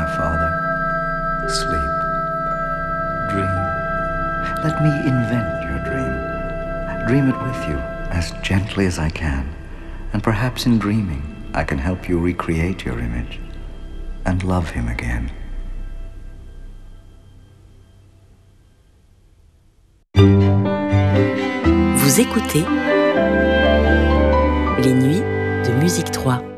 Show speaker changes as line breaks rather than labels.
my father. Sleep. Dream. Let me invent your dream. Dream it with you, as gently as I can. And perhaps in dreaming, I can help you recreate your image and love him again.
Vous écoutez Les Nuits de Musique 3.